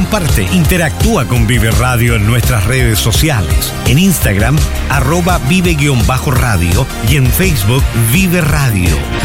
comparte, interactúa con Vive Radio en nuestras redes sociales. En Instagram, @vive-radio y en Facebook, Vive Radio.